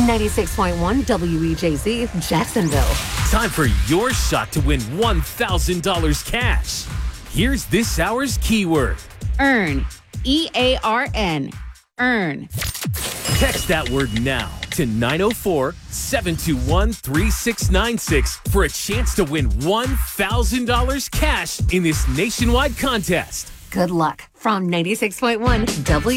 96.1 WEJZ, Jacksonville. Time for your shot to win $1,000 cash. Here's this hour's keyword. Earn. EARN. Earn. Text that word now to 904-721-3696 for a chance to win $1,000 cash in this nationwide contest. Good luck from 96.1 W.